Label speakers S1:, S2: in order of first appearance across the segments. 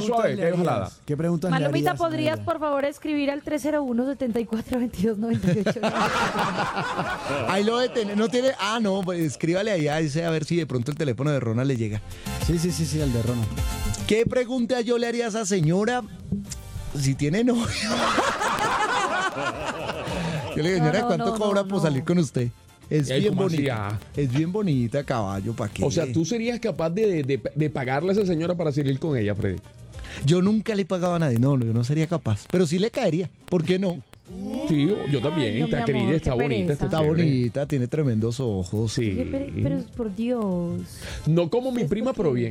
S1: suave, que hay ojalada.
S2: ¿Qué preguntas le
S3: Malumita,
S2: harías a
S3: ¿podrías
S2: ella?
S3: por favor escribir al 301-7422-98?
S4: Ahí lo detén, no tiene. Ah, no, pues escríbale ahí, a ver si de pronto el teléfono de Ronald le llega.
S2: Sí, el de Ronald.
S4: ¿Qué pregunta yo le haría a esa señora si tiene novio? Yo le digo, señora, ¿cuánto cobra por salir con usted? Es bien bonita. Es bien bonita, caballo, ¿para qué?
S1: O sea, ¿tú serías capaz de pagarle a esa señora para salir con ella, Freddy?
S4: Yo nunca le pagaba a nadie, no, yo no sería capaz. Pero sí le caería, ¿por qué no?
S1: Sí, yo también.
S3: Ay, no,
S1: Está
S3: mi
S1: querida,
S3: amor,
S1: está
S3: qué
S1: bonita.
S3: pereza.
S4: Está bonita, tiene tremendos ojos.
S1: Sí.
S3: Pero por Dios.
S1: No como mi prima, pero bien.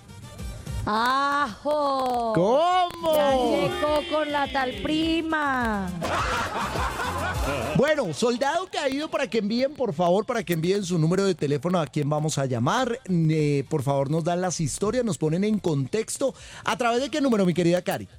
S3: ¡Ajo!
S4: ¿Cómo?
S3: Ya llegó con la tal prima.
S4: Bueno, soldado caído, para que envíen, por favor, para que envíen su número de teléfono a quien vamos a llamar. Por favor, nos dan las historias, nos ponen en contexto. ¿A través de qué número, mi querida Cari?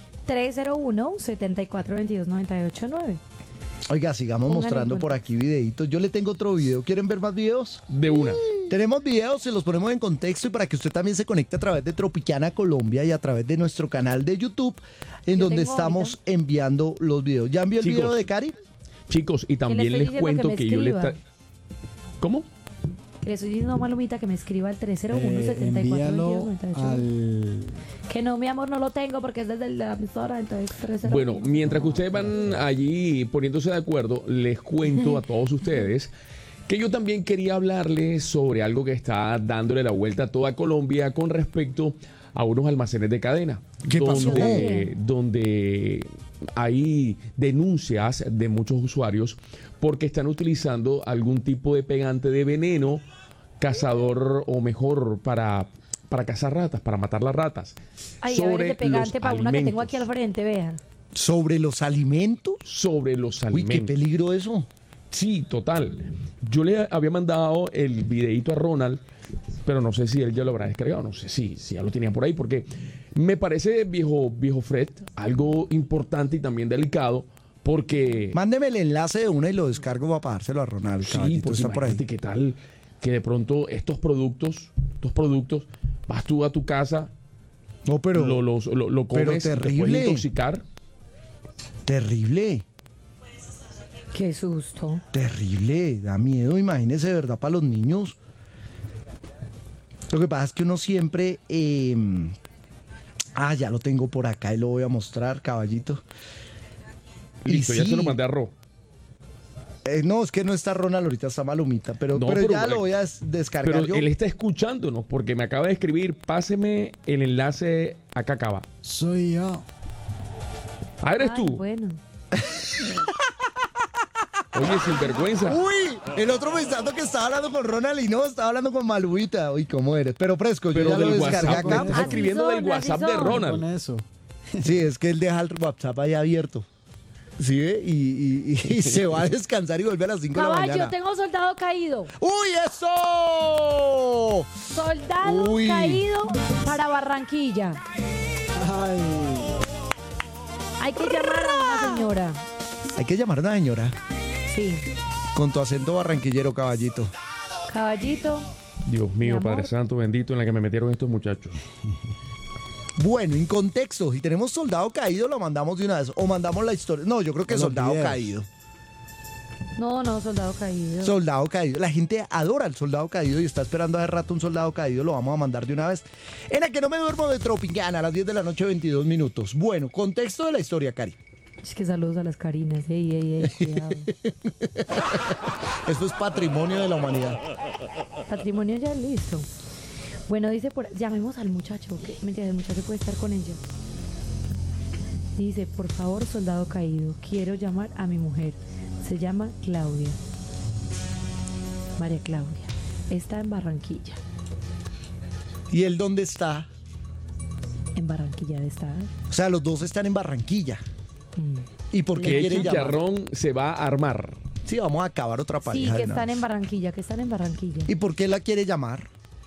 S3: 301-7422-989.
S4: Oiga, sigamos
S3: Póngale
S4: mostrando
S3: en
S4: por aquí videitos. Yo le tengo otro video. ¿Quieren ver más videos?
S1: De una.
S4: Tenemos videos, se los ponemos en contexto y para que usted también se conecte a través de Tropicana Colombia y a través de nuestro canal de YouTube, en
S3: Yo
S4: donde
S3: tengo
S4: estamos
S3: ahorita.
S4: enviando los videos. ¿Ya envió el
S1: Chicos.
S4: video de Cari?
S1: Chicos, y también
S3: estoy
S1: les
S3: diciendo
S1: cuento
S3: que me
S1: que yo le...
S3: escriba.
S1: ¿Cómo?
S3: Le estoy diciendo a Malumita que me escriba al
S2: Envíalo
S3: 301-7422-989.
S2: al...
S3: Que no, mi amor, no lo tengo porque es desde la emisora, entonces 301.
S1: Bueno, mientras que ustedes van allí poniéndose de acuerdo, les cuento a todos ustedes que yo también quería hablarles sobre algo que está dándole la vuelta a toda Colombia con respecto a unos almacenes de cadena.
S4: ¿Qué pasó?
S1: Donde hay denuncias de muchos usuarios porque están utilizando algún tipo de pegante de veneno cazador, o mejor, para cazar ratas, para matar las ratas.
S3: Ay, a ver,
S1: sobre
S3: ese pegante
S1: los
S3: para una que tengo
S1: alimentos.
S3: aquí al frente, vean.
S4: ¿Sobre los alimentos?
S1: Sobre los
S4: Uy,
S1: alimentos.
S4: qué peligro eso.
S1: Sí, total. Yo le había mandado el videito a Ronald, pero no sé si él ya lo habrá descargado, no sé si ya lo tenía por ahí, porque me parece, viejo Fred, algo importante y también delicado, porque...
S4: Mándeme el enlace de una y lo descargo para pasárselo a Ronald.
S1: Sí,
S4: Caballito,
S1: pues
S4: está por ahí.
S1: imagínate qué tal que de pronto estos productos, vas tú a tu casa,
S4: No, pero
S1: lo
S4: pero
S1: comes, te puedes
S4: terrible.
S1: intoxicar.
S4: Terrible,
S3: Qué susto.
S4: terrible, da miedo, imagínese, de verdad, para los niños. Lo que pasa es que uno siempre... ya lo tengo por acá y lo voy a mostrar, caballito. Y
S1: Listo, ya
S4: sí,
S1: se lo mandé a Ro.
S4: no, es que no está Ronald, ahorita está Malumita, pero
S1: No,
S4: pero
S1: pero
S4: ya
S1: por
S4: lo
S1: ahí-
S4: voy a descargar
S1: Pero
S4: yo.
S1: él está escuchándonos porque me acaba de escribir, páseme el enlace acá acaba.
S2: Soy yo.
S1: Ah, eres
S3: Ay,
S1: tú.
S3: Bueno.
S1: Oye, sinvergüenza.
S4: Uy, el otro pensando que estaba hablando con Ronald y no, estaba hablando con Malumita. Uy, ¿cómo eres? Pero fresco,
S1: Pero
S4: yo ya lo
S1: del
S4: descargué
S1: WhatsApp, me
S4: acá.
S1: estás
S3: Así
S1: escribiendo
S3: son,
S1: del WhatsApp
S3: así
S1: de
S3: son.
S2: Con
S1: Ronald.
S2: eso.
S4: Sí, es que él deja el WhatsApp ahí abierto. ¿Sí ve? Y se va a descansar y vuelve a las 5 de la
S3: Caballo,
S4: mañana.
S3: tengo soldado caído.
S4: ¡Uy, eso!
S3: Soldado
S4: Uy.
S3: caído para Barranquilla.
S2: Ay,
S3: Hay que llamar a una señora.
S4: Hay que llamar a una señora
S3: Sí.
S4: con tu acento barranquillero, caballito.
S3: Caballito.
S1: Dios mío,
S3: Mi amor.
S1: Padre Santo, bendito, en la que me metieron estos muchachos.
S4: Bueno, en contexto, si tenemos soldado caído, lo mandamos de una vez. O mandamos la historia. No, yo creo que
S2: Con los
S4: soldado
S2: videos.
S4: caído.
S3: No, soldado caído.
S4: Soldado caído. La gente adora al soldado caído y está esperando hace rato un soldado caído. Lo vamos a mandar de una vez. En la que no me duermo de Tropicana a las 10 de la noche, 22 minutos. Bueno, contexto de la historia, Cari.
S3: Es que saludos a las Carinas. Ey, cuidado.
S4: Esto es patrimonio de la humanidad.
S3: Patrimonio ya listo. Bueno, dice llamemos al muchacho. Que mentira, el muchacho puede estar con ella. Dice, por favor, soldado caído, quiero llamar a mi mujer. Se llama Claudia. María Claudia. Está en Barranquilla.
S4: ¿Y él dónde está?
S3: En Barranquilla de estar.
S4: O sea, los dos están en Barranquilla. ¿Y por qué
S1: Que el
S4: quieren llamar?
S1: chicharrón se va a armar.
S4: Sí, vamos a acabar otra
S3: Sí,
S4: pareja.
S3: que
S4: de una
S3: están
S4: vez.
S3: en Barranquilla, que están en Barranquilla.
S4: ¿Y por qué la quiere llamar?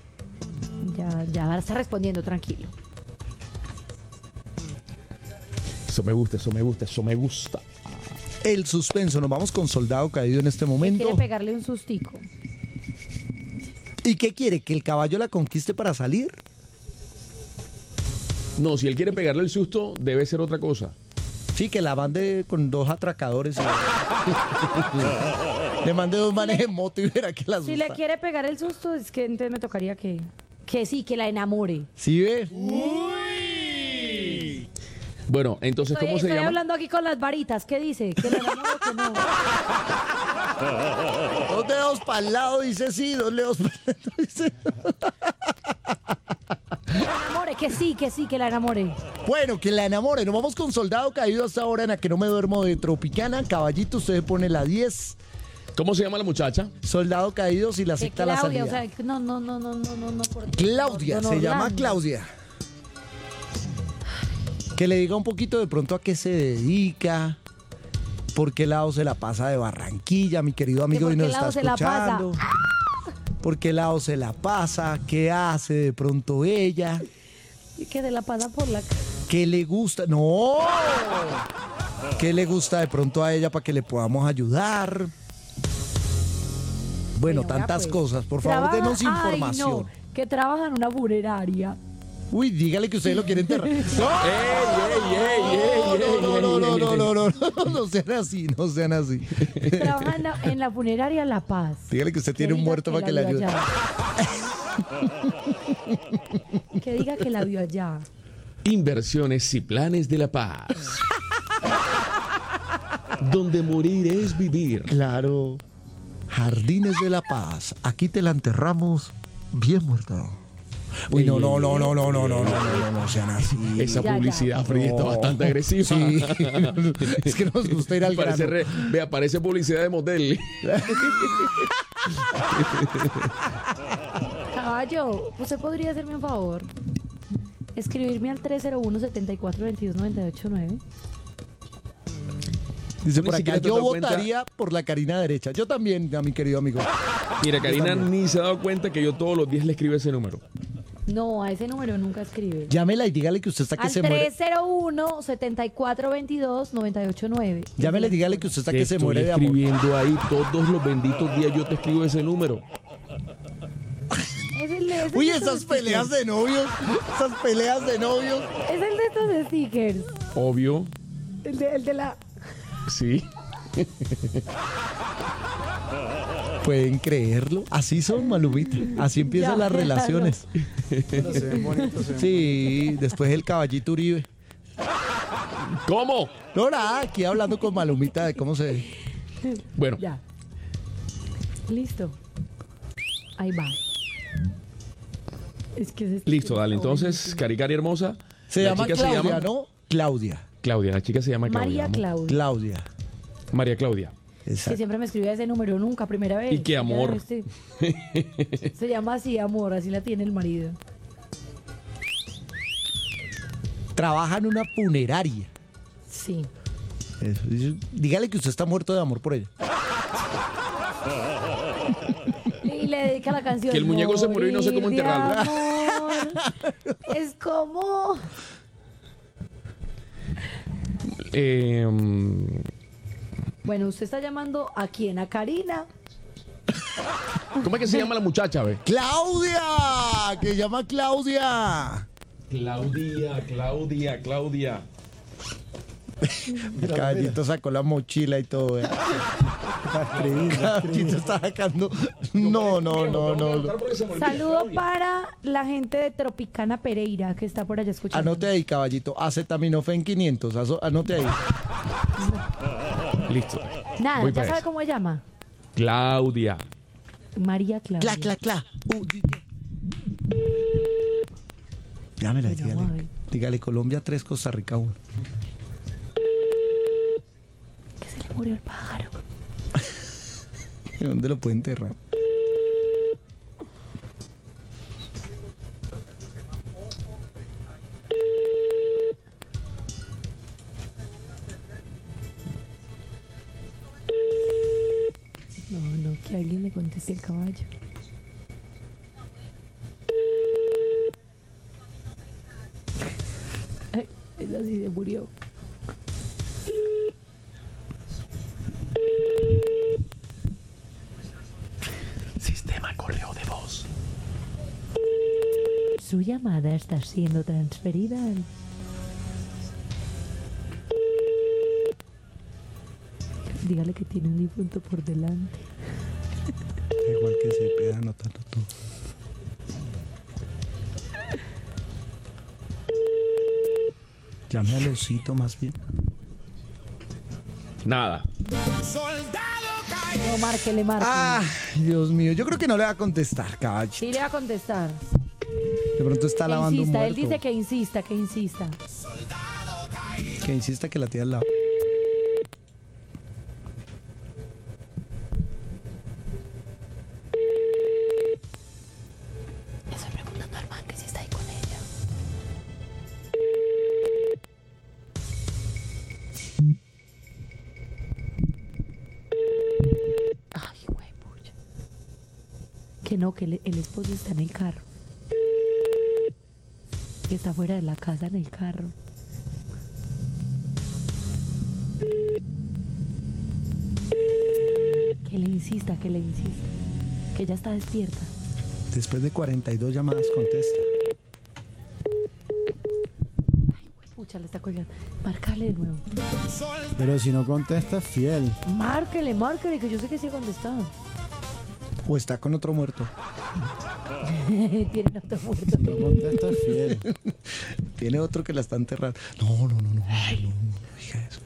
S3: Ya está respondiendo, tranquilo.
S1: Eso me gusta, eso me gusta, eso me gusta.
S4: El suspenso. Nos vamos con soldado caído en este
S3: Él
S4: momento.
S3: quiere pegarle un sustico.
S4: ¿Y qué quiere? ¿Que el caballo la conquiste para salir?
S1: No, si él quiere pegarle el susto, debe ser otra cosa.
S4: Sí, que la mande con 2 atracadores. Le mande 2 manes en moto y verá que la asusta.
S3: Si le quiere pegar el susto, es que entonces me tocaría que sí, que la enamore.
S4: ¿Sí ve?
S1: Bueno, entonces, ¿cómo se
S3: Estoy
S1: llama?
S3: hablando aquí con las varitas. ¿Qué dice? ¿Que la enamore o que no?
S4: 2 dedos para el lado dice sí, 2 dedos para el lado dice
S3: Que la enamore, que sí, que la enamore.
S4: Bueno, que la enamore. Nos vamos con Soldado Caído hasta ahora en La que no me duermo de Tropicana. Caballito, usted pone la 10.
S1: ¿Cómo se llama la muchacha?
S4: Soldado Caído si la
S3: Que
S4: acepta la
S3: Claudia,
S4: salida.
S3: o sea, no.
S4: Claudia,
S3: Don
S4: se llama
S3: Orlando.
S4: Claudia. Que le diga un poquito de pronto a qué se dedica, por qué lado se la pasa de Barranquilla, mi querido amigo,
S3: por
S4: y
S3: qué
S4: nos está
S3: lado se la pasa.
S4: escuchando. Por qué lado se la pasa, qué hace de pronto ella,
S3: Y que se la pasa por la cara.
S4: qué le gusta. ¡No! ¿Qué le gusta de pronto a ella para que le podamos ayudar? Bueno,
S3: Bueno,
S4: tantas
S3: vea, pues.
S4: cosos. Por favor,
S3: Trabaja-
S4: denos
S3: Ay,
S4: información.
S3: no, que trabaja en una funeraria.
S4: Uy, dígale que ustedes lo quieren enterrar. ¡No! No sean así, no sean así.
S3: Trabaja en la funeraria La Paz.
S4: Dígale que usted tiene un
S3: diga
S4: muerto para que le
S3: la vio
S4: ayude.
S3: allá. Que diga que la vio allá.
S1: Inversiones y Planes de la Paz. Donde morir es vivir.
S4: Claro. Jardines de la Paz. Aquí te la enterramos bien muerta. Uy, no sean así.
S1: Esa
S3: Ya,
S1: publicidad, Freddy, está
S4: No.
S1: bastante agresiva.
S4: Sí. Es que nos gusta ir al
S1: Parece
S4: grano.
S1: vea, parece publicidad de motel.
S3: Caballo, ¿usted podría hacerme un favor? Escribirme al 301-7422-989.
S4: Dice
S1: Ni
S4: por acá,
S1: siquiera te has
S4: yo
S1: dado cuenta.
S4: votaría por la Karina derecha. Yo también, a mi querido amigo.
S1: Mira, Karina
S4: también.
S1: ni se ha dado cuenta que yo todos los días le escribo ese número.
S3: No, a ese número nunca escribe.
S4: Llámela y dígale que usted está que
S3: Al
S4: se muere.
S3: 301-7422-989.
S4: Llámela y dígale que usted está
S1: Te
S4: que se
S1: estoy
S4: muere de amor.
S1: escribiendo ahí todos los benditos días. Yo te escribo ese número.
S3: Es el de,
S4: Uy, esas peleas de novios. Esas peleas de novios.
S3: Es el de estos stickers.
S1: Obvio,
S3: El de la...
S1: sí.
S4: ¿Pueden creerlo? Así son, Malumita. Así empiezan
S3: Ya,
S4: las relaciones. Sí, después el caballito Uribe.
S1: ¿Cómo?
S4: No, nada, aquí hablando con Malumita de cómo se...
S1: Bueno,
S3: Ya. Listo. Ahí va. Es que ese
S1: listo,
S3: sticker
S1: dale.
S3: está
S1: Entonces,
S3: buenísimo.
S1: Cari hermosa.
S4: Se
S1: la
S4: llama
S1: chica
S4: Claudia, ¿no? Claudia.
S1: Claudia, la chica se llama Claudia.
S3: María
S1: vamos.
S3: Claudia.
S4: Claudia.
S1: María Claudia.
S3: Que
S4: Exacto.
S3: siempre me escribe ese número, nunca, primera vez.
S1: Y qué amor.
S3: Se llama así, amor, así la tiene el marido.
S4: Trabaja en una funeraria.
S3: Sí.
S4: Eso. Dígale que usted está muerto de amor por ella.
S3: Y le dedica la canción.
S1: Que el muñeco se murió y no sé cómo
S3: Morir de
S1: enterrarlo.
S3: amor. Es como... Bueno, usted está llamando ¿a quién? ¿A Karina?
S1: ¿Cómo es que se llama la muchacha, ve?
S4: ¡Claudia! ¡Que llama Claudia!
S1: Claudia.
S4: El caballito sacó la mochila y todo. El caballito está sacando... No.
S3: Saludo para la gente de Tropicana Pereira que está por allá escuchando.
S4: Anote ahí, caballito. Acetaminofén 500. Anote ahí.
S1: Listo.
S3: Nada,
S1: Voy
S3: ¿ya
S1: para
S3: sabe
S1: eso.
S3: cómo se llama?
S1: Claudia.
S3: María Claudia.
S4: Cla. Llámela,
S3: Bueno,
S4: dígale.
S3: ay.
S4: Dígale Colombia 3, Costa Rica 1.
S3: Que se le murió el pájaro.
S4: ¿Dónde lo puede enterrar?
S3: No, que alguien le conteste el caballo. Ay, esa sí se murió.
S1: Sistema correo de voz.
S3: Su llamada está siendo transferida al... Dígale que tiene un difunto por delante.
S4: Igual que se pega anotando todo. Llame al osito más bien.
S1: Nada.
S3: No, márquele.
S4: Ay, Dios mío, yo creo que no le va a contestar, caballito.
S3: Sí le va a contestar.
S4: De pronto está
S3: Que
S4: lavando un
S3: insista,
S4: muerto.
S3: él dice que insista.
S4: Que insista que la tía al lado.
S3: Estoy preguntando al man que si está ahí con ella. Ay, güey, pucha. Que no, que el esposo está en el carro. Que está fuera de la casa en el carro. Que le insista. Que ella está despierta.
S4: Después de 42 llamadas contesta.
S3: Pucha, le está colgando. Márcale de nuevo.
S2: Pero si no contesta, es fiel.
S3: Márquele, que yo sé que sí contestó.
S4: O está con otro muerto.
S3: Tienen otro muerto.
S2: No contesta, es fiel.
S4: Tiene otro que la está enterrando. No, diga eso.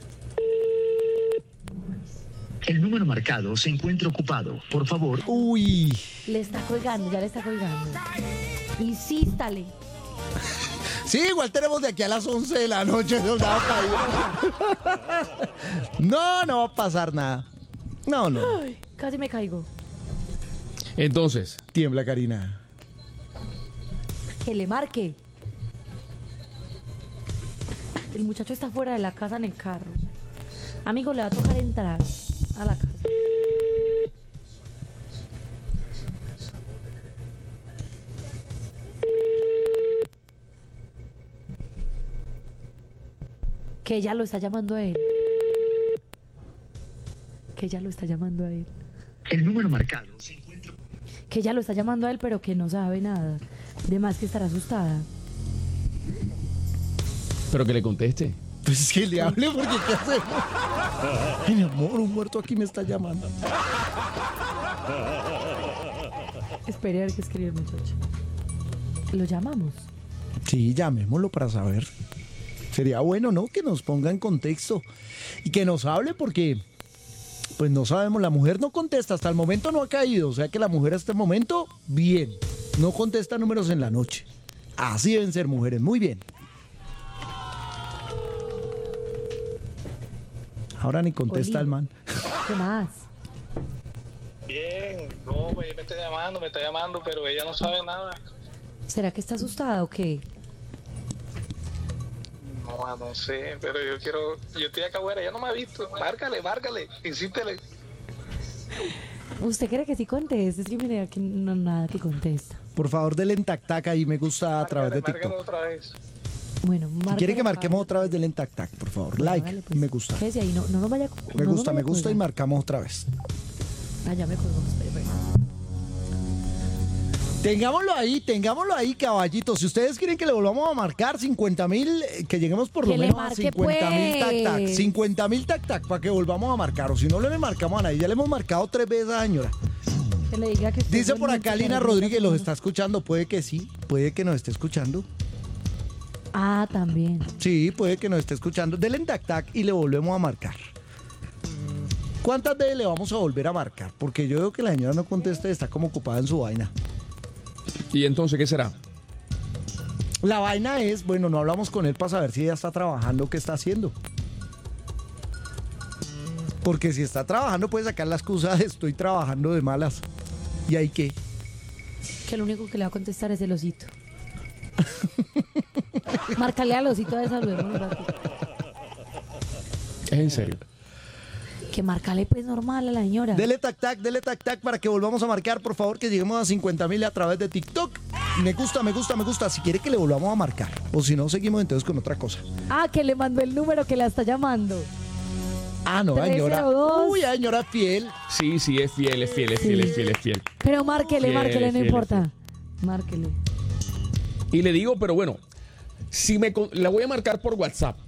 S5: El número marcado se encuentra ocupado. Por favor,
S4: Uy.
S3: Le está colgando, ya le está colgando. Insístale.
S4: Sí, igual tenemos de aquí a las 11 de la noche, soldado caído. No va a pasar nada. No.
S3: Ay, casi me caigo.
S1: Entonces,
S4: Tiembla, Karina.
S3: Que le marque. El muchacho está fuera de la casa en el carro. Amigo, le va a tocar entrar a la casa. Que ella lo está llamando a él.
S5: el número marcado se encuentra...
S3: Que ella lo está llamando a él, pero que no sabe nada. De más que estará asustada.
S1: pero que le conteste.
S4: Pues que le hable porque ¿qué hace? Ay, mi amor, un muerto aquí me está llamando.
S3: Espere a ver qué escribe el muchacho. ¿Lo llamamos?
S4: Sí, llamémoslo para saber. Sería bueno, ¿no? Que nos ponga en contexto y que nos hable porque, pues no sabemos, la mujer no contesta, hasta el momento no ha caído, o sea que la mujer hasta el momento, bien, no contesta números en la noche. Así deben ser mujeres, muy bien. Ahora ni contesta
S3: Oli.
S4: el man.
S3: ¿Qué más?
S6: Bien, no, me está llamando, pero ella no sabe nada.
S3: ¿Será que está asustada o qué?
S6: No sé, pero yo estoy acá afuera, ella no me ha visto. Márcale, insístele.
S3: ¿Usted cree que sí contesta? Es que mire, aquí no nada que contesta.
S4: Por favor, denle en tac-tac ahí, me gusta a través de
S6: Márcale
S4: TikTok.
S6: otra vez.
S3: Bueno,
S4: Si quiere que marquemos otra vez, denle en tac-tac, por favor. Like, me gusta.
S3: ¿Qué decía ahí? No nos vaya
S4: Me
S3: no nos
S4: gusta,
S3: vaya
S4: me gusta y
S3: a colgar.
S4: marcamos otra vez.
S3: Ah, ya me colgó. Espere.
S4: Tengámoslo ahí, caballito. Si ustedes quieren que le volvamos a marcar 50,000, que lleguemos por lo
S3: Que le
S4: menos a
S3: marque,
S4: 50,000 tac-tac.
S3: pues.
S4: 50,000 tac-tac para que volvamos a marcar. O si no le marcamos a nadie, ya le hemos marcado 3 veces a la señora.
S3: Que le diga que usted
S4: Dice por
S3: realmente
S4: acá Lina
S3: quiere
S4: Rodríguez, los
S3: que-
S4: está escuchando. Puede que sí, puede que nos esté escuchando.
S3: Ah, también.
S4: Sí, puede que nos esté escuchando. Denle en tac-tac y le volvemos a marcar. ¿Cuántas veces le vamos a volver a marcar? Porque yo veo que la señora no contesta y está como ocupada en su vaina.
S1: ¿Y entonces qué será?
S4: La vaina es, bueno, no hablamos con él para saber si ella está trabajando, qué está haciendo. Porque si está trabajando puede sacar la excusa de estoy trabajando de malas. ¿Y ahí qué?
S3: Que lo único que le va a contestar es el osito. Márcale al osito a esa luego un ratito.
S1: Es en serio.
S3: Que márcale pues normal a la señora.
S4: Dele tac-tac para que volvamos a marcar, por favor, que lleguemos a 50,000 a través de TikTok. Me gusta. Si quiere que le volvamos a marcar. O si no, seguimos entonces con otra cosa.
S3: Ah, que le mandó el número que la está llamando.
S4: Ah, no, señora.
S3: 302.
S4: Uy, señora fiel.
S1: Sí, es fiel.
S3: Pero márquele,
S1: Fiel,
S3: no
S1: fiel,
S3: importa. Márquele.
S1: Y le digo, pero bueno, si la voy a marcar por WhatsApp.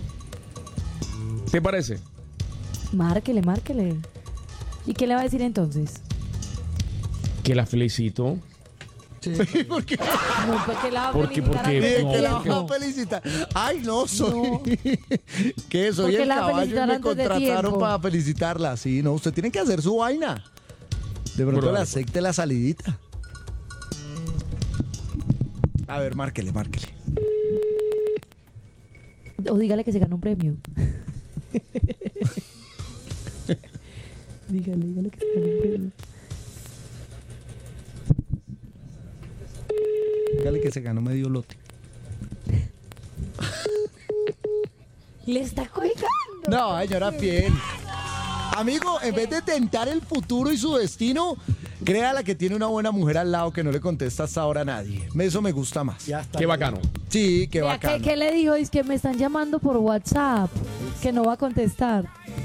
S1: ¿Te parece?
S3: Márquele. ¿Y qué le va a decir entonces?
S1: Que la felicito.
S4: Sí, porque
S3: No, porque la va a
S1: Porque-
S3: felicitar
S1: porque-
S3: antes de
S1: no,
S4: que la
S3: tiempo.
S4: van a felicitar. Ay, no, soy. ¿Qué? Soy
S3: Porque
S4: el
S3: la va a
S4: caballo y
S3: felicitar
S4: me
S3: antes de
S4: contrataron
S3: tiempo.
S4: para felicitarla. Sí, no, usted tiene que hacer su vaina. De pronto
S1: Probable,
S4: le acepte la salidita. A ver, márquele.
S3: O dígale que se ganó un premio. dígale que se ganó un premio.
S4: Dígale que se ganó medio lote.
S3: Le está colgando.
S4: No, señora fiel. Amigo, en vez de tentar el futuro y su destino, créala que tiene una buena mujer al lado que no le contesta hasta ahora a nadie. Eso me gusta más.
S2: Ya está.
S1: Qué bacano.
S4: Sí, qué
S3: Vea,
S4: bacano.
S3: ¿qué le dijo? Es que me están llamando por WhatsApp, que no va a contestar.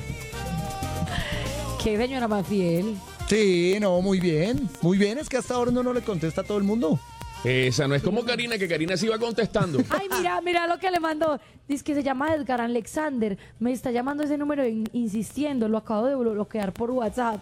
S3: Qué señora más fiel.
S4: Sí, no, muy bien. Muy bien, es que hasta ahora uno no le contesta a todo el mundo.
S1: Esa no es como Karina, que Karina se iba contestando.
S3: Ay, mira lo que le mandó. Dice que se llama Edgar Alexander. Me está llamando ese número insistiendo. Lo acabo de bloquear por WhatsApp.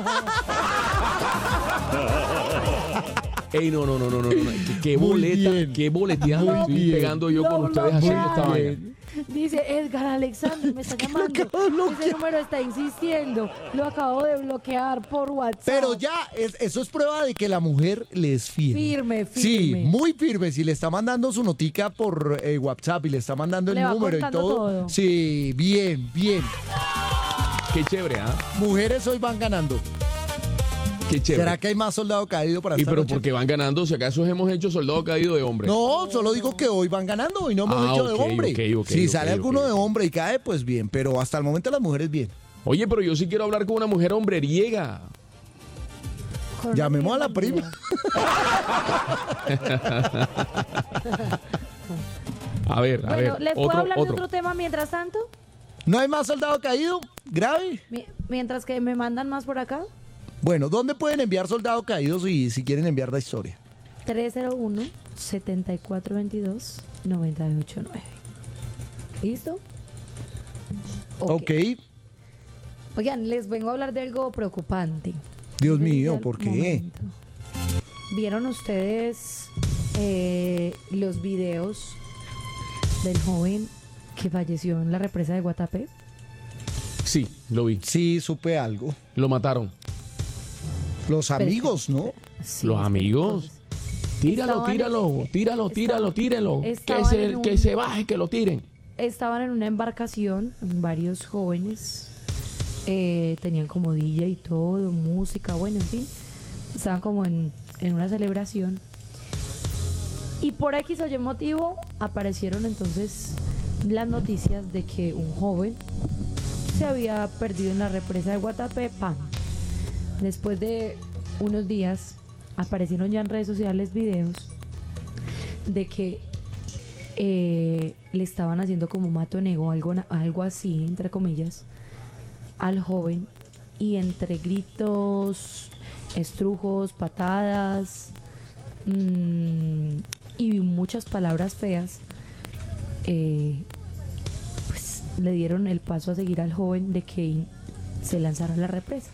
S1: Ey, no. Qué
S4: Muy
S1: boleta,
S4: bien.
S1: qué boleteadas me
S4: Muy
S1: estoy
S4: bien.
S1: pegando yo
S3: Lo
S1: con ustedes haciendo esta
S3: bloquearon.
S1: vaina.
S3: Dice Edgar Alexander, me está llamando. Ese número está insistiendo. Lo acabo de bloquear por WhatsApp.
S4: Pero ya, eso es prueba de que la mujer le es fiel.
S3: Firme.
S4: Sí, muy firme. Si le está mandando su notica por WhatsApp y le está mandando
S3: Le
S4: el
S3: va
S4: número y
S3: contando
S4: todo.
S3: todo.
S4: Sí, bien.
S1: Qué chévere, ¿ah?
S4: Mujeres hoy van ganando.
S1: Qué chévere.
S4: ¿Será que hay más soldado caído para
S1: Y
S4: esta
S1: pero
S4: noche?
S1: porque van ganando, si acaso hemos hecho soldado caído de hombre.
S4: No, solo digo que hoy van ganando, hoy no hemos hecho
S1: ok,
S4: de hombre.
S1: ok,
S4: Si
S1: ok,
S4: sale
S1: ok.
S4: alguno de hombre y cae, pues bien, pero hasta el momento las mujeres bien.
S1: Oye, pero yo sí quiero hablar con una mujer hombreriega.
S3: Con una
S4: Llamemos a la
S3: bandera.
S1: A ver,
S3: Bueno, ¿les puedo hablar de
S1: otro.
S3: otro tema mientras tanto?
S4: ¿No hay más soldado caído? ¿Grave?
S3: Mientras que me mandan más por acá.
S4: Bueno, ¿dónde pueden enviar soldado caídos si quieren enviar la historia?
S3: 301-7422-989. ¿Listo?
S4: Ok.
S3: Oigan, les vengo a hablar de algo preocupante.
S4: Dios
S3: Denme
S4: mío,
S3: un
S4: ¿por qué?
S3: momento. ¿Vieron ustedes los videos del joven que falleció en la represa de Guatapé?
S1: Sí, lo vi.
S4: Sí, supe algo.
S1: Lo mataron.
S4: Los amigos, ¿no?
S3: Sí,
S1: Los amigos. Tíralo.
S3: estaban
S1: Que se baje, que lo tiren.
S3: Estaban en una embarcación, varios jóvenes, tenían como DJ y todo, música, bueno, en fin, estaban como en una celebración. Y por X o Y motivo aparecieron entonces las noticias de que un joven se había perdido en la represa de Guatapé. ¡Pam! Después de unos días aparecieron ya en redes sociales videos de que le estaban haciendo como matonego, algo así, entre comillas, al joven, y entre gritos, estrujos, patadas y muchas palabras feas, pues le dieron el paso a seguir al joven de que se lanzara a la represa.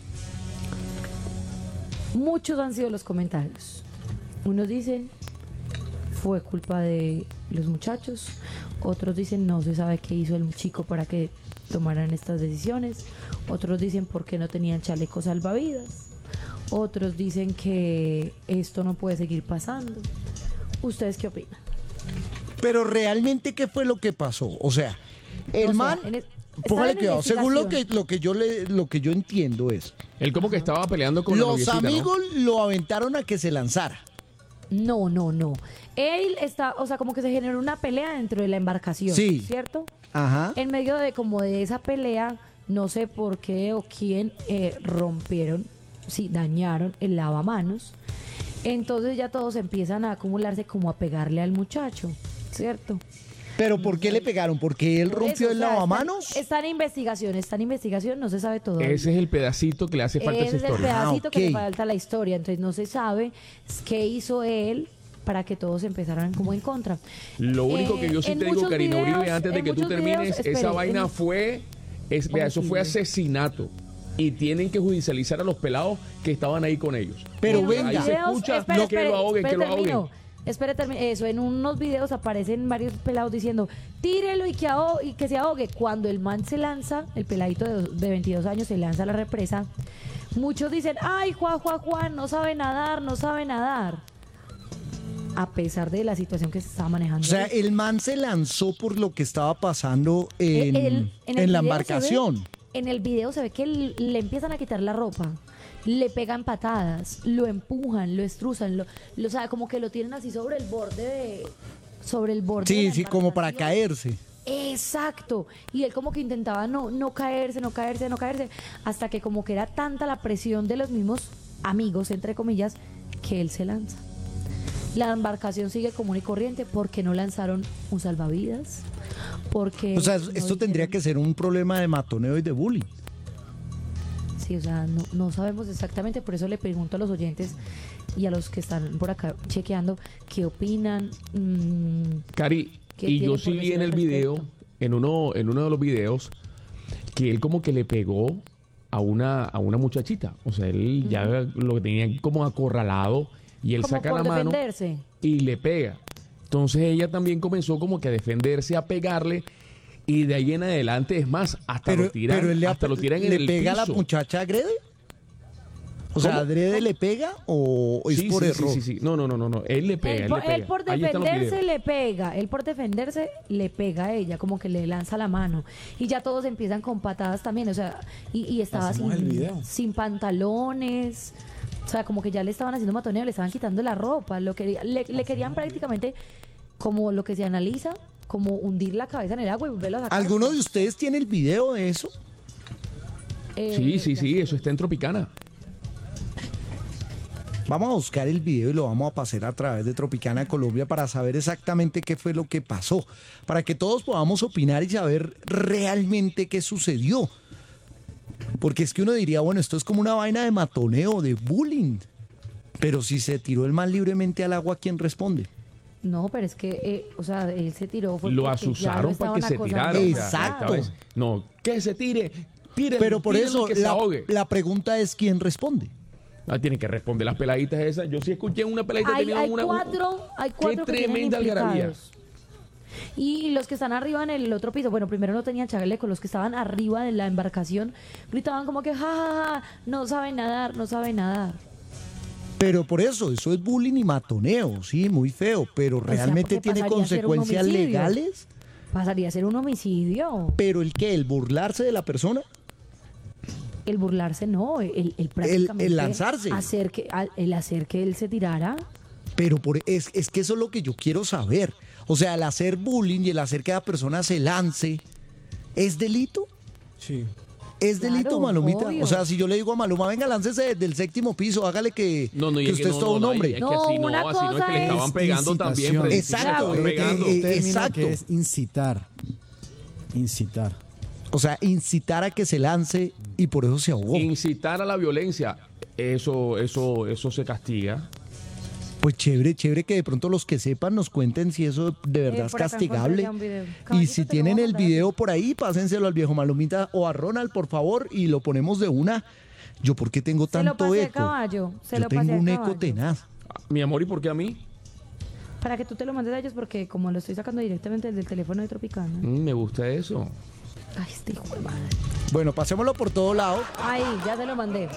S3: Muchos han sido los comentarios. Unos dicen fue culpa de los muchachos, otros dicen no se sabe qué hizo el chico para que tomaran estas decisiones, otros dicen por qué no tenían chalecos salvavidas, otros dicen que esto no puede seguir pasando. ¿Ustedes qué opinan?
S4: Pero realmente, ¿qué fue lo que pasó? O sea, el
S3: O sea,
S4: man,
S3: estaba
S4: póngale
S3: en
S4: cuidado, según lo que
S3: investigación.
S4: yo entiendo es,
S1: Él como que estaba peleando con la
S4: los
S1: noviecita, ¿no?
S4: amigos lo aventaron a que se lanzara.
S3: No. Él está, o sea, como que se generó una pelea dentro de la embarcación,
S4: Sí.
S3: ¿cierto?
S4: Ajá.
S3: En medio de como de esa pelea, no sé por qué o quién dañaron el lavamanos. Entonces ya todos empiezan a acumularse como a pegarle al muchacho, ¿cierto?
S4: Pero ¿por qué le pegaron? ¿Porque él
S3: Por
S4: rompió
S3: eso,
S4: el
S3: o sea,
S4: lavamanos?
S3: Está en investigación, no se sabe todo.
S1: Ese es el pedacito que le hace falta a esa
S3: Ese es el
S1: historia.
S3: pedacito
S4: Ah,
S3: que le
S4: ok.
S3: falta a la historia, entonces no se sabe qué hizo él para que todos empezaran como en contra.
S1: Lo único que yo sí
S3: en
S1: te digo,
S3: muchos
S1: Karina
S3: videos-
S1: Uribe, antes de
S3: en
S1: que tú
S3: muchos
S1: termines,
S3: videos,
S1: esa
S3: espere,
S1: vaina
S3: en-
S1: fue, vea, eso fue
S3: Homicidio.
S1: asesinato. Y tienen que judicializar a los pelados que estaban ahí con ellos.
S4: Pero
S3: En
S1: Porque
S3: unos
S4: venga,
S1: ahí se
S3: videos-
S1: escucha
S3: espere,
S1: que lo ahoguen, que lo
S3: termino.
S1: ahoguen.
S3: Espere, eso, en unos videos aparecen varios pelados diciendo, tírelo y que se ahogue. Cuando el man se lanza, el peladito de 22 años se lanza a la represa, muchos dicen, ay, Juan, no sabe nadar, no sabe nadar. A pesar de la situación que se estaba manejando.
S4: O sea, el man se lanzó por lo que estaba pasando en,
S3: El
S4: en la
S3: video
S4: embarcación.
S3: En el video se ve que le empiezan a quitar la ropa, le pegan patadas, lo empujan, lo estruzan, o sea, como que lo tienen así sobre el borde de la
S4: Sí, como para
S3: embarcación.
S4: caerse.
S3: Exacto. Y él como que intentaba no caerse, hasta que como que era tanta la presión de los mismos amigos, entre comillas, que él se lanza. La embarcación sigue común y corriente porque no lanzaron un salvavidas, porque...
S4: O sea,
S3: no
S4: esto tendría
S3: hicieron-
S4: que ser un problema de matoneo y de bullying.
S3: Sí, o sea, no sabemos exactamente, por eso le pregunto a los oyentes y a los que están por acá chequeando, ¿qué opinan?
S1: Cari,
S3: ¿Qué
S1: y yo
S3: tiene
S1: sí
S3: por
S1: vi en
S3: decir
S1: el
S3: al
S1: video,
S3: respecto?
S1: en uno de los videos, que él como que le pegó a una muchachita. O sea, él ya lo tenía como acorralado y él
S3: Como
S1: saca
S3: por
S1: la mano
S3: defenderse.
S1: y le pega. Entonces ella también comenzó como que a defenderse, a pegarle, y de ahí en adelante, es más, hasta lo tiran,
S4: él
S1: hasta lo tiran en
S4: le
S1: el
S4: pega
S1: piso.
S4: a la muchacha agrede. O sea,
S1: ¿Cómo?
S4: ¿adrede le pega o es
S1: Sí,
S4: por
S1: sí,
S4: error?
S1: sí. No. Él le pega,
S3: Él por
S1: Ahí están los
S3: defenderse
S1: videos.
S3: le pega, él por defenderse le pega a ella, como que le lanza la mano. Y ya todos empiezan con patadas también, o sea, y estaba
S2: Hacemos el video.
S3: sin pantalones, o sea, como que ya le estaban haciendo matoneo, le estaban quitando la ropa, le querían prácticamente, como lo que se analiza, como hundir la cabeza en el agua y volverlo a sacar.
S4: ¿Alguno de ustedes tiene el video de eso?
S1: Sí, eso está en Tropicana.
S4: Vamos a buscar el video y lo vamos a pasar a través de Tropicana Colombia para saber exactamente qué fue lo que pasó, para que todos podamos opinar y saber realmente qué sucedió. Porque es que uno diría, bueno, esto es como una vaina de matoneo, de bullying. Pero si se tiró el man libremente al agua, ¿quién responde?
S3: No, pero es que, o sea, él se tiró. Fue
S1: Lo
S3: porque ya
S1: asusaron para que
S3: estaban
S1: se
S3: acosando.
S1: tirara. o sea,
S4: Exacto.
S1: esta vez, no, que se tire.
S4: Pero por eso
S1: que se ahogue.
S4: la pregunta es ¿quién responde?
S1: Tienen que responder las peladitas esas. Yo sí escuché una peladita
S3: Hay
S1: tenía una.
S3: cuatro
S1: Qué
S3: que tienen
S1: tremenda algarabía.
S3: implicados. Y los que están arriba en el otro piso, bueno, primero no tenían chaleco, los que estaban arriba de la embarcación gritaban como que, ja, ja, ja, no saben nadar, no saben nadar.
S4: Pero por eso es bullying y matoneo, sí, muy feo, pero
S3: sea,
S4: realmente
S3: porque
S4: tiene
S3: pasaría a ser un
S4: consecuencias
S3: homicidio.
S4: legales.
S3: Pasaría a ser un homicidio.
S4: Pero el que, el burlarse de la persona,
S3: El burlarse no, el prácticamente
S4: el lanzarse.
S3: el hacer que él se tirara.
S4: pero es que eso es lo que yo quiero saber. O sea, el hacer bullying y el hacer que la persona se lance, ¿es delito?
S2: Sí.
S4: ¿Es
S3: Claro,
S4: delito, Malumita?
S3: obvio.
S4: O sea, si yo le digo a Maluma, venga, láncese del séptimo piso, hágale que,
S1: No, y
S4: que
S1: es
S4: usted es todo un
S1: no,
S4: hombre.
S1: es que
S3: No,
S1: así
S3: una
S1: así no es que
S3: cosa
S1: le estaban
S3: es
S1: pegando también.
S2: incitación.
S1: pero sí le
S4: Exacto,
S1: estaban pegando.
S2: Un término
S4: exacto.
S2: que es incitar. Incitar.
S4: O sea, incitar a que se lance y por eso se ahogó.
S1: Incitar a la violencia, eso se castiga.
S4: Pues chévere que de pronto los que sepan nos cuenten si eso de verdad es
S3: por acá
S4: castigable.
S3: encontré ya un video.
S4: Y
S3: Caballito,
S4: si
S3: te lo
S4: tienen
S3: voy a
S4: el
S3: mandar.
S4: video por ahí, pásenselo al viejo Malumita o a Ronald, por favor, y lo ponemos de una. Yo, ¿por qué tengo
S3: Se lo
S4: tanto
S3: pasé a
S4: eco?
S3: caballo, se
S4: Yo
S3: lo pasé
S4: tengo
S3: a
S4: un eco
S3: caballo.
S4: tenaz.
S1: Mi amor, ¿y por qué a mí?
S3: Para que tú te lo mandes a ellos, porque como lo estoy sacando directamente del teléfono de Tropicana.
S1: Me gusta eso.
S3: Ay, este hijo de madre.
S4: Bueno, pasémoslo por todo lado.
S3: Ahí, ya te lo mandé.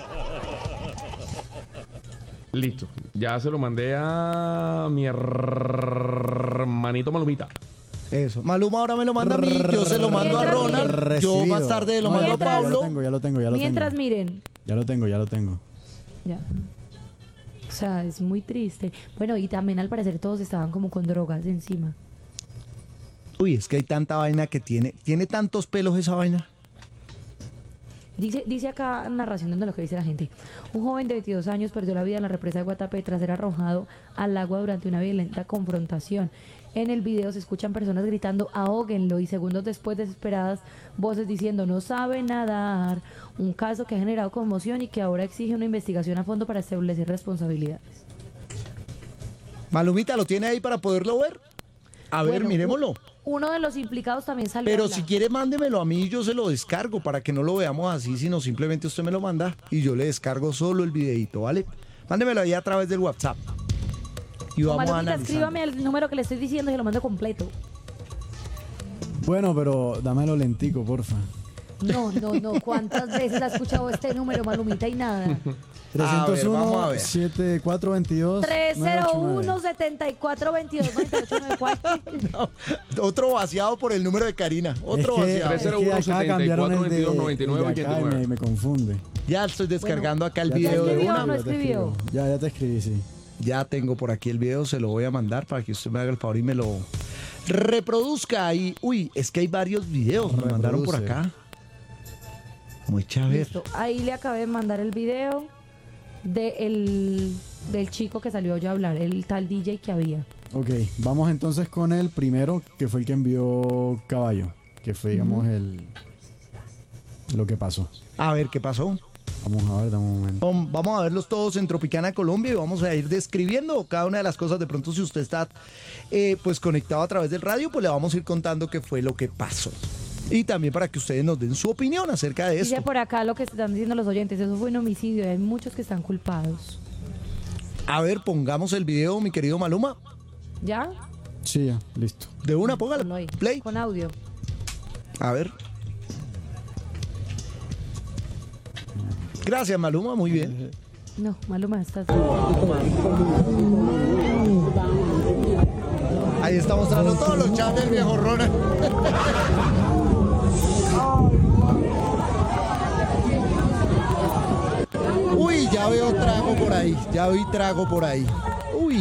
S1: Listo. Ya se lo mandé a mi hermanito Malumita.
S4: Eso. Maluma ahora me lo manda a mí, yo se lo mando a Ronald, yo más
S2: Recibido.
S4: tarde lo
S2: No,
S4: mando a
S3: Mientras-
S4: Pablo.
S2: Ya lo tengo.
S3: Mientras miren.
S2: Ya lo tengo.
S3: Ya. O sea, es muy triste. Bueno, y también al parecer todos estaban como con drogas encima.
S4: Uy, es que hay tanta vaina que tiene tantos pelos esa vaina.
S3: Dice acá narración de lo que dice la gente. Un joven de 22 años perdió la vida en la represa de Guatapé tras ser arrojado al agua durante una violenta confrontación. En el video se escuchan personas gritando ahóguenlo y segundos después desesperadas voces diciendo no sabe nadar. Un caso que ha generado conmoción y que ahora exige una investigación a fondo para establecer responsabilidades.
S4: Malumita, ¿lo tiene ahí para poderlo ver? A ver,
S3: Bueno,
S4: miremoslo.
S3: Uno de los implicados también salió. a
S4: Pero
S3: hablar.
S4: si quiere, mándemelo a mí y yo se lo descargo para que no lo veamos así, sino simplemente usted me lo manda y yo le descargo solo el videito, ¿vale? Mándemelo ahí a través del WhatsApp. Y vamos a
S3: Malumita,
S4: analizar.
S3: escríbame el número que le estoy diciendo y se lo mando completo.
S2: Bueno, pero dámelo lentico, porfa.
S3: No. ¿Cuántas veces ha escuchado este número, Malumita, y nada?
S4: A ver, vamos a ver.
S2: 7422
S3: 301 74 22 98 94.
S4: No, otro vaciado por el número de Karina. Otro vaciado.
S2: Es que acá cambiaron el de,
S1: 99,
S2: el de acá y me confunde.
S4: Ya estoy descargando acá el
S2: Ya te
S4: video de
S3: escribió,
S4: una.
S3: no
S2: Ya te
S3: escribió.
S2: escribo. Ya te escribí, sí.
S4: Ya tengo por aquí el video, se lo voy a mandar para que usted me haga el favor y me lo reproduzca ahí. Uy, es que hay varios videos, me mandaron por
S2: Reproduce.
S4: acá. Muy chévere.
S3: Listo. Ahí le acabé de mandar el video del chico que salió ya a hablar, el tal DJ que había.
S2: Ok, vamos entonces con el primero, que fue el que envió Caballo. Que fue, digamos, lo que pasó.
S4: A ver qué pasó.
S2: Vamos a ver, dame un momento.
S4: Vamos a verlos todos en Tropicana Colombia y vamos a ir describiendo cada una de las cosas. De pronto, si usted está pues conectado a través del radio, pues le vamos a ir contando qué fue lo que pasó. Y también para que ustedes nos den su opinión acerca de
S3: Dice
S4: esto.
S3: por acá lo que están diciendo los oyentes, eso fue un homicidio, hay muchos que están culpados.
S4: A ver, pongamos el video, mi querido Maluma.
S3: ¿Ya?
S2: Sí, ya, listo.
S4: De una,
S3: Ponlo
S4: póngala.
S3: ahí,
S4: Play.
S3: con audio.
S4: A ver. Gracias, Maluma, muy bien.
S3: No, Maluma, estás...
S4: Ahí está mostrando todos los chats del viejo Ronald. Uy, ya veo trago por ahí. Ya vi trago por ahí. Uy.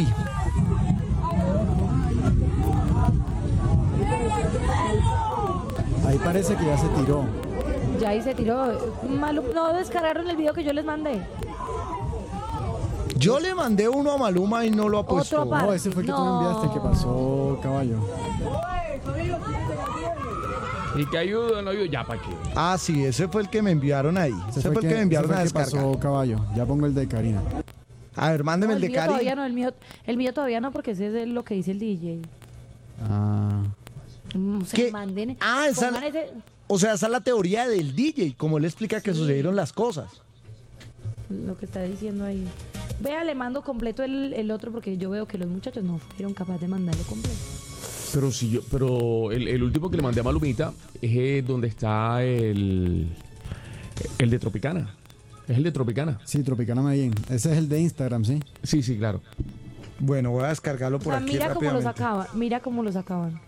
S2: Ahí parece que ya se tiró.
S3: Ya ahí se tiró. No descargaron el video que yo les mandé.
S4: Yo le mandé uno a Maluma y no lo ha puesto.
S3: Otro aparte.
S2: No, ese fue el que tú me
S3: No.
S2: enviaste, el que pasó Caballo.
S1: Y que ayuda, no ayuda, ya pa' qué.
S4: Ah, sí, ese fue el que me enviaron ahí. Ese fue el que me enviaron a
S2: ese fue el que
S4: descargar.
S2: pasó Caballo. Ya pongo el de Karina.
S4: A ver, mándeme
S3: No,
S4: el de
S3: mío todavía
S4: Cari.
S3: no, el mío todavía no, porque ese es lo que dice el DJ.
S2: Ah,
S3: O sea,
S4: ¿Qué?
S3: manden.
S4: Ah, esa-
S3: pongan ese-
S4: O sea, esa es la teoría del DJ, como él explica que sucedieron las cosas.
S3: lo que está diciendo ahí. Vea, le mando completo el otro porque yo veo que los muchachos no fueron capaces de mandarlo completo.
S1: Pero el último que le mandé a Malumita es donde está el de Tropicana. Es el de Tropicana.
S2: sí, Tropicana Medellín. Ese es el de Instagram, ¿sí?
S1: Sí, sí, claro.
S4: Bueno, voy a descargarlo por
S3: O sea,
S4: aquí
S3: mira cómo lo
S4: rápidamente.
S3: sacaban. Mira cómo lo sacaban.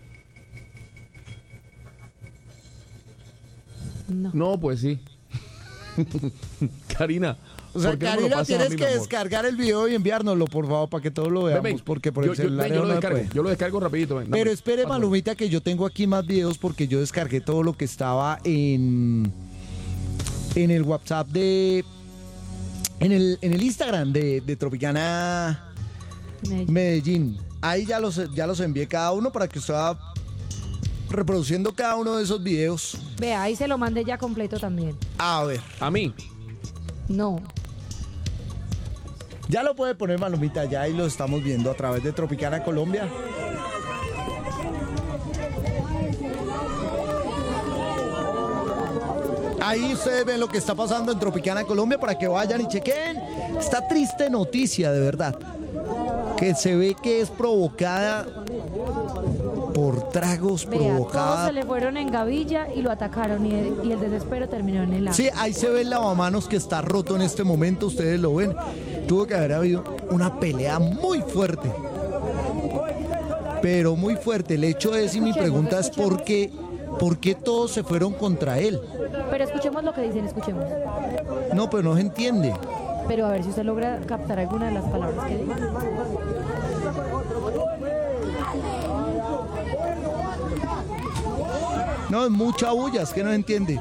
S3: No.
S1: No, pues sí. Karina.
S4: O sea,
S1: ¿por qué no me lo
S4: Karina,
S1: pasas a
S4: tienes
S1: mí,
S4: que
S1: mi amor?
S4: descargar el video y enviárnoslo, por favor, para que todos lo
S1: Ven,
S4: veamos,
S1: ven.
S4: porque por
S1: Yo-
S4: el
S1: yo-
S4: celular
S1: ven, yo
S4: no
S1: lo
S4: se
S1: descargo.
S4: puede.
S1: Yo lo descargo rapidito. Ven, dame.
S4: Pero espere,
S1: Pásame.
S4: Malumita, que yo tengo aquí más videos porque yo descargué todo lo que estaba en el WhatsApp en el Instagram de Tropicana Medellín. Ahí ya los envié cada uno para que usted vaya reproduciendo cada uno de esos videos.
S3: Vea, ahí se lo mandé ya completo también.
S4: A ver,
S1: A mí.
S3: No.
S4: ya lo puede poner Malumita, ya ahí lo estamos viendo a través de Tropicana Colombia. Ahí ustedes ven lo que está pasando en Tropicana Colombia para que vayan y chequen esta triste noticia, de verdad, que se ve que es provocada por tragos,
S3: Vea, todos
S4: provocada.
S3: se le fueron en gavilla y lo atacaron y el desespero terminó en el agua.
S4: Sí, ahí se ve el lavamanos que está roto en este momento, ustedes lo ven. Tuvo que haber habido una pelea muy fuerte. Pero muy fuerte. El hecho es, y mi pregunta es, ¿por qué todos se fueron contra él?
S3: Pero escuchemos lo que dicen, escuchemos.
S4: No, pero no se entiende.
S3: Pero a ver si usted logra captar alguna de las palabras que dice.
S4: No, es mucha bulla, es que no se entiende.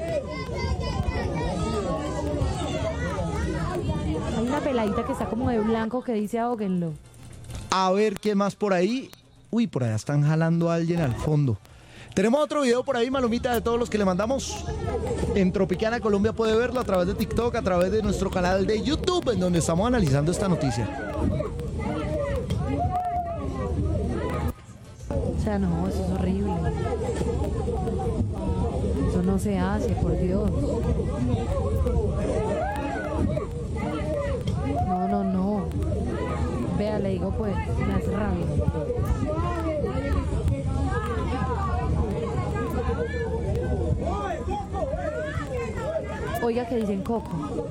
S3: Hay una peladita que está como de blanco que dice ahóguenlo.
S4: A ver qué más por ahí. Uy, por allá están jalando a alguien al fondo. Tenemos otro video por ahí, Malumita, de todos los que le mandamos. En Tropicana Colombia puede verlo a través de TikTok, a través de nuestro canal de YouTube, en donde estamos analizando esta noticia.
S3: O sea, no, eso es horrible. Eso no se hace, por Dios. No, no, no. Vea, le digo pues, me hace rabia. Oiga que dicen Coco.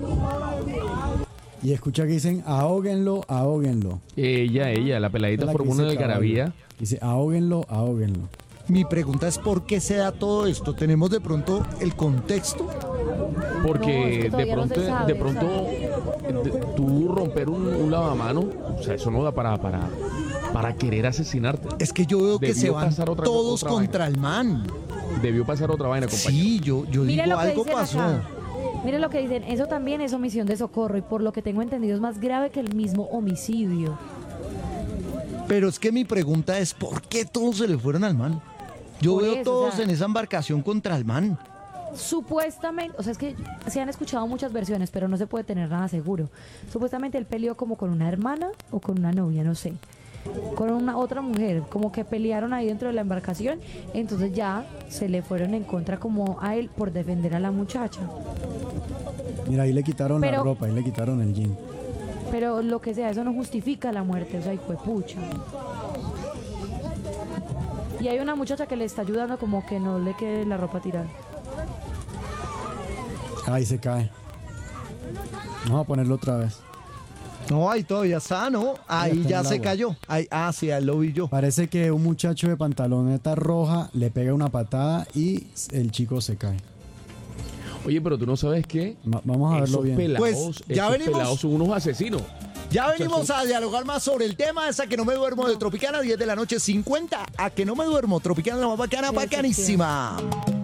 S2: Y escucha que dicen, ahóguenlo, ahóguenlo.
S1: Ella, la peladita
S2: Es la que
S1: formó una
S2: dice
S1: algarabía.
S2: Caballo. Dice, ahóguenlo, ahóguenlo.
S4: Mi pregunta es ¿por qué se da todo esto? ¿Tenemos de pronto el contexto?
S3: No,
S1: Porque
S3: es que todavía no se sabe,
S1: de pronto, tú romper un lavamano, o sea, eso no da para querer asesinarte.
S4: Es que yo veo que
S1: Debió
S4: se van
S1: pasar otra
S4: contra el man.
S1: Debió pasar otra vaina, compañero.
S4: Sí, yo
S3: Mire
S4: digo
S3: lo que
S4: algo
S3: dicen
S4: pasó.
S3: acá. Mire lo que dicen, eso también es omisión de socorro y por lo que tengo entendido es más grave que el mismo homicidio.
S4: Pero es que mi pregunta es ¿por qué todos se le fueron al man? Yo
S3: Por
S4: veo
S3: eso,
S4: todos
S3: o sea,
S4: en esa embarcación contra el man.
S3: Supuestamente, o sea, es que se han escuchado muchas versiones, pero no se puede tener nada seguro. Supuestamente él peleó como con una hermana o con una novia, no sé. Con una otra mujer, como que pelearon ahí dentro de la embarcación, entonces ya se le fueron en contra como a él por defender a la muchacha.
S2: Mira, ahí le quitaron la
S3: Pero-
S2: ropa, ahí le quitaron el jean.
S3: Pero lo que sea, eso no justifica la muerte, o sea, hijo de pucha. Y hay una muchacha que le está ayudando como que no le quede la ropa tirada.
S2: Ahí se cae. Vamos a ponerlo otra vez.
S4: No, ahí todavía está, ¿no? Ahí
S2: está
S4: ya
S2: en el
S4: se
S2: agua.
S4: cayó. Ahí, sí, ahí lo vi yo.
S2: Parece que un muchacho de pantaloneta roja le pega una patada y el chico se cae.
S1: Oye, pero tú no sabes qué.
S2: Vamos a verlo
S1: Esos
S2: bien.
S1: pelados,
S4: Pues, ya
S1: esos
S4: venimos.
S1: pelados son unos asesinos.
S4: Ya venimos a dialogar más sobre el tema. Esa que no me duermo de Tropicana, 10 de la noche, 50. A que no me duermo, Tropicana la más bacana,
S3: Qué
S4: bacanísima.